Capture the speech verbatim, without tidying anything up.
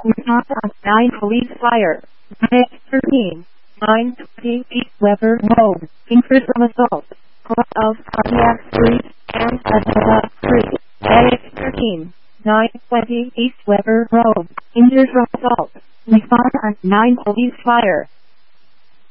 Not on nine police fire. Next thirteen. nine twenty East Weber Road. Injured from assault. Cause of cardiac street and Adela Street. Next thirteen. nine twenty East Weber Road. Injured from assault. Respond on nine police fire.